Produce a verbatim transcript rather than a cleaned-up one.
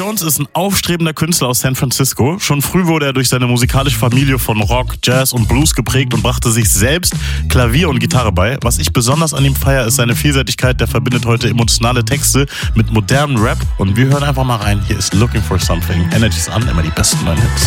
Jones ist ein aufstrebender Künstler aus San Francisco. Schon früh wurde er durch seine musikalische Familie von Rock, Jazz und Blues geprägt und brachte sich selbst Klavier und Gitarre bei. Was ich besonders an ihm feiere, ist seine Vielseitigkeit. Der verbindet heute emotionale Texte mit modernem Rap. Und wir hören einfach mal rein. Hier ist Looking for Something. Energy ist an, immer die besten neuen Hits.